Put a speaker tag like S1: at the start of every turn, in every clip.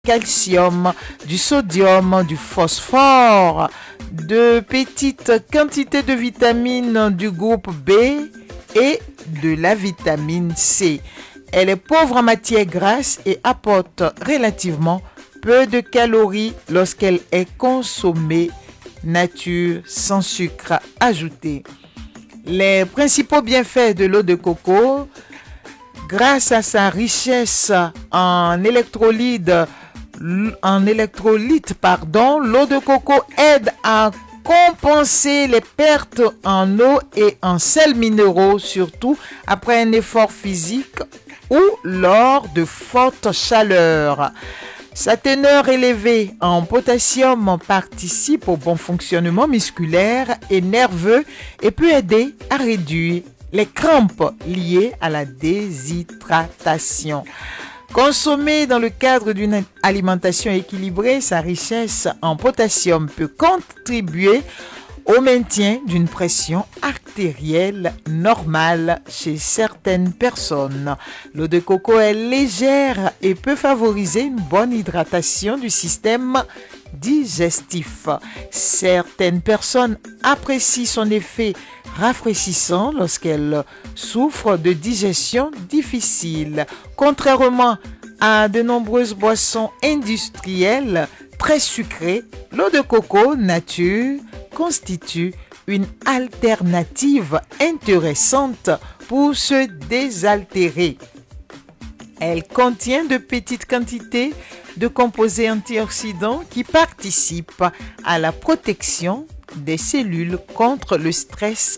S1: calcium, du sodium, du phosphore, de petites quantités de vitamines du groupe B et de la vitamine C. Elle est pauvre en matières grasses et apporte relativement peu de calories lorsqu'elle est consommée nature sans sucre ajouté. Les principaux bienfaits de l'eau de coco, grâce à sa richesse en électrolytes, l'eau de coco aide à compenser les pertes en eau et en sels minéraux, surtout après un effort physique ou lors de fortes chaleurs. Sa teneur élevée en potassium participe au bon fonctionnement musculaire et nerveux et peut aider à réduire les crampes liées à la déshydratation. Consommée dans le cadre d'une alimentation équilibrée, sa richesse en potassium peut contribuer au maintien d'une pression artérielle normale chez certaines personnes. L'eau de coco est légère et peut favoriser une bonne hydratation du système digestif. Certaines personnes apprécient son effet rafraîchissant lorsqu'elles souffrent de digestion difficile. Contrairement à de nombreuses boissons industrielles très sucrées, l'eau de coco nature constitue une alternative intéressante pour se désaltérer. Elle contient de petites quantités de composés antioxydants qui participent à la protection des cellules contre le stress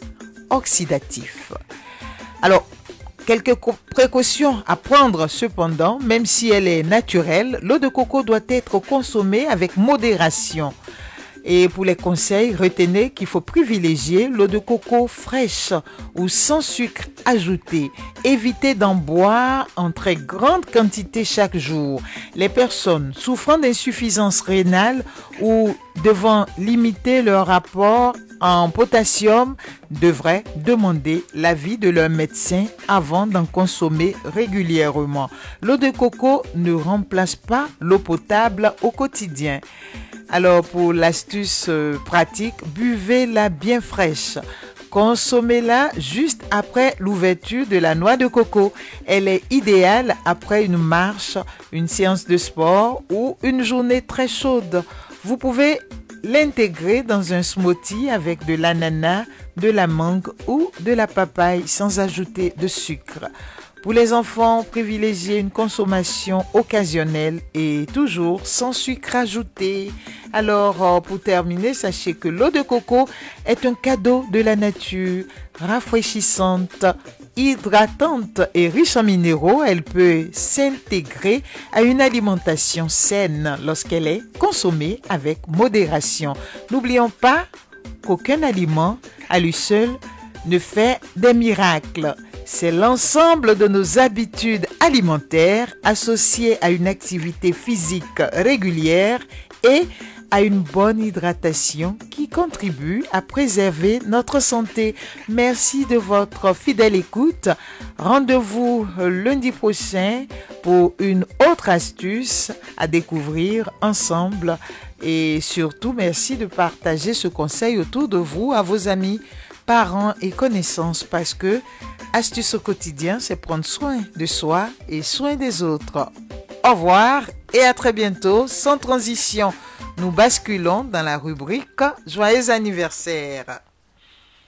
S1: oxydatif. Alors, quelques précautions à prendre cependant, même si elle est naturelle, l'eau de coco doit être consommée avec modération. Et pour les conseils, retenez qu'il faut privilégier l'eau de coco fraîche ou sans sucre ajouté. Évitez d'en boire en très grande quantité chaque jour. Les personnes souffrant d'insuffisance rénale ou devant limiter leur apport en potassium devraient demander l'avis de leur médecin avant d'en consommer régulièrement. L'eau de coco ne remplace pas l'eau potable au quotidien. Alors pour l'astuce pratique, buvez-la bien fraîche. Consommez-la juste après l'ouverture de la noix de coco. Elle est idéale après une marche, une séance de sport ou une journée très chaude. Vous pouvez l'intégrer dans un smoothie avec de l'ananas, de la mangue ou de la papaye sans ajouter de sucre. Pour les enfants, privilégiez une consommation occasionnelle et toujours sans sucre ajouté. Alors, pour terminer, sachez que l'eau de coco est un cadeau de la nature, rafraîchissante, hydratante et riche en minéraux. Elle peut s'intégrer à une alimentation saine lorsqu'elle est consommée avec modération. N'oublions pas qu'aucun aliment à lui seul ne fait des miracles. C'est l'ensemble de nos habitudes alimentaires associées à une activité physique régulière et à une bonne hydratation qui contribue à préserver notre santé. Merci de votre fidèle écoute. Rendez-vous lundi prochain pour une autre astuce à découvrir ensemble. Et surtout, merci de partager ce conseil autour de vous, à vos amis, parents et connaissances, parce que astuce au quotidien, c'est prendre soin de soi et soin des autres. Au revoir et à très bientôt. Sans transition, nous basculons dans la rubrique Joyeux anniversaire.